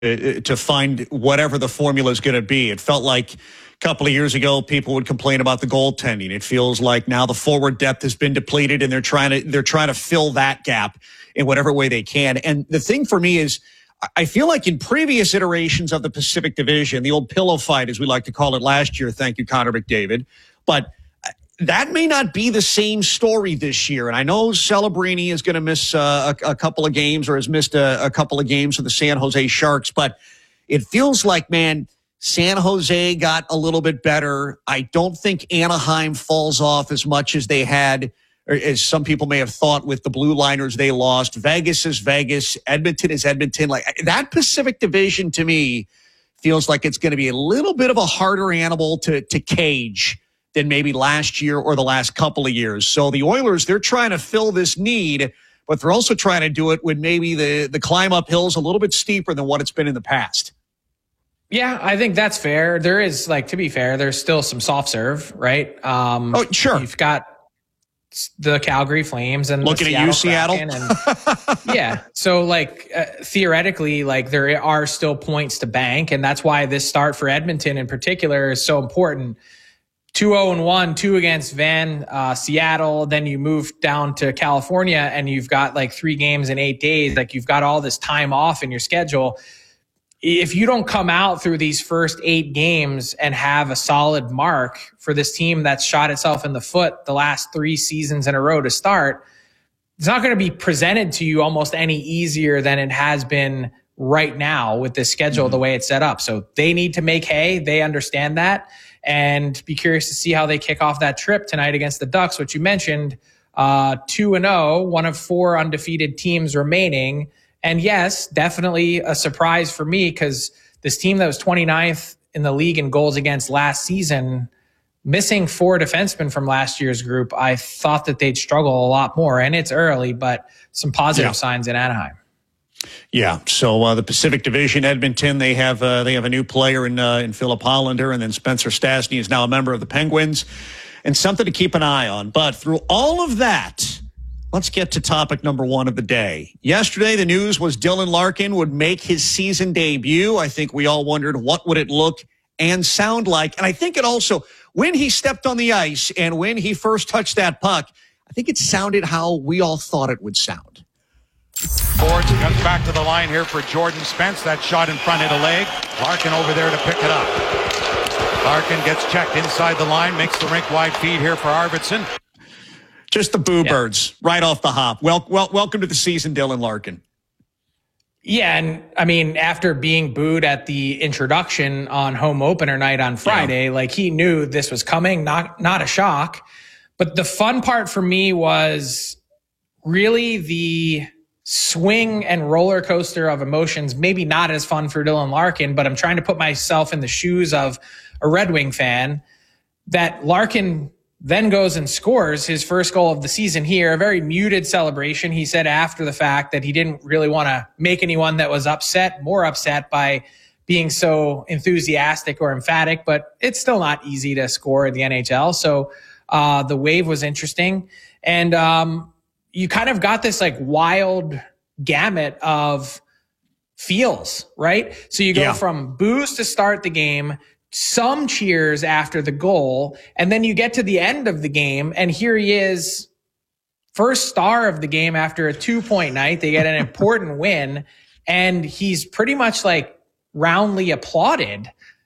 to find whatever the formula is going to be. It felt like a couple of years ago, people would complain about the goaltending. It feels like now the forward depth has been depleted, and they're trying to fill that gap in whatever way they can. And the thing for me is, I feel like in previous iterations of the Pacific Division, the old pillow fight, as we like to call it last year, thank you, Connor McDavid, but that may not be the same story this year. And I know Celebrini is going to miss a couple of games, or has missed a couple of games for the San Jose Sharks, but it feels like, man, San Jose got a little bit better. I don't think Anaheim falls off as much as they had, or as some people may have thought with the Blue Liners they lost. Vegas is Vegas. Edmonton is Edmonton. Like, that Pacific Division to me feels like it's going to be a little bit of a harder animal to cage than maybe last year or the last couple of years. So the Oilers, they're trying to fill this need, but they're also trying to do it when maybe the climb up hill's a little bit steeper than what it's been in the past. Yeah, I think that's fair. There is, like, to be fair, there's still some soft serve, right? Oh, sure. You've got the Calgary Flames and looking at you, Seattle. And, yeah. So, like, theoretically, like, there are still points to bank, and that's why this start for Edmonton in particular is so important. 2-0-1, 2 against Seattle. Then you move down to California and you've got like 3 games in 8 days. Like, you've got all this time off in your schedule. If you don't come out through these first 8 games and have a solid mark for this team that's shot itself in the foot the last 3 seasons in a row to start, it's not going to be presented to you almost any easier than it has been right now with this schedule, the way it's set up. So they need to make hay. They understand that. And be curious to see how they kick off that trip tonight against the Ducks, which you mentioned, 2-0, one of 4 undefeated teams remaining. And yes, definitely a surprise for me, because this team that was 29th in the league in goals against last season, missing 4 defensemen from last year's group, I thought that they'd struggle a lot more. And it's early, but some positive signs in Anaheim. Yeah. So the Pacific Division, Edmonton, they have a new player in Philip Hollander, and then Spencer Stastny is now a member of the Penguins, and something to keep an eye on. But through all of that, let's get to topic number 1 of the day. Yesterday, the news was Dylan Larkin would make his season debut. I think we all wondered, what would it look and sound like? And I think it also, when he stepped on the ice and when he first touched that puck, I think it sounded how we all thought it would sound. Forwards comes back to the line here for Jordan Spence. That shot in front hit a leg. Larkin over there to pick it up. Larkin gets checked inside the line, makes the rink-wide feed here for Arvidsson. Just the boo birds right off the hop. Welcome to the season, Dylan Larkin. Yeah, and I mean, after being booed at the introduction on home opener night on Friday, like, he knew this was coming, not a shock. But the fun part for me was really the swing and roller coaster of emotions. Maybe not as fun for Dylan Larkin, but I'm trying to put myself in the shoes of a Red Wing fan, that Larkin then goes and scores his first goal of the season here. A very muted celebration. He said after the fact that he didn't really want to make anyone that was more upset by being so enthusiastic or emphatic, but it's still not easy to score in the NHL. So the wave was interesting. And you kind of got this like wild gamut of feels, right? So you go from boos to start the game, some cheers after the goal, and then you get to the end of the game, and here he is, first star of the game after a 2-point night. They get an important win, and he's pretty much like roundly applauded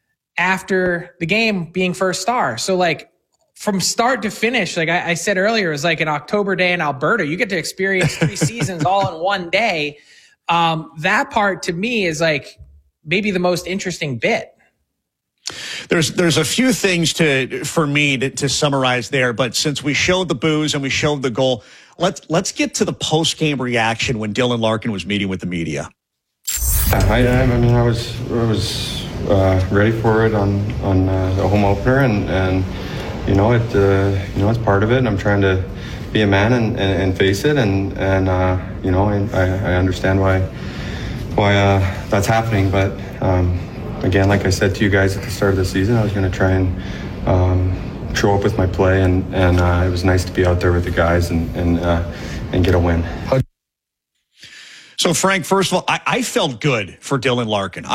after the game being first star. So like, from start to finish, like I said earlier, it was like an October day in Alberta. You get to experience 3 seasons all in one day. That part to me is like maybe the most interesting bit. There's a few things for me to summarize there, but since we showed the boos and we showed the goal, let's get to the post-game reaction when Dylan Larkin was meeting with the media. I mean, I was ready for it on the home opener, and it's part of it, and I'm trying to be a man and face it, and I understand why that's happening, but again, like I said to you guys at the start of the season, I was going to try and show up with my play, and it was nice to be out there with the guys and get a win. So, Frank, first of all, I felt good for Dylan Larkin.